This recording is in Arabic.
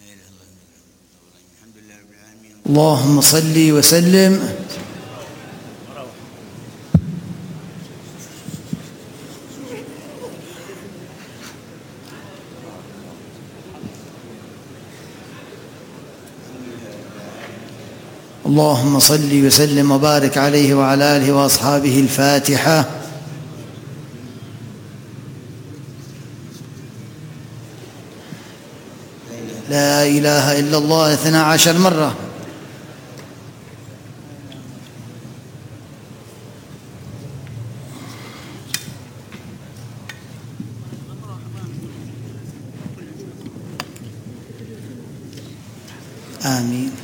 اللهم صل وسلم اللهم صل وسلم وبارك عليه وعلى آله وأصحابه. الفاتحة. لا إله إلا الله 12 مرة. آمين.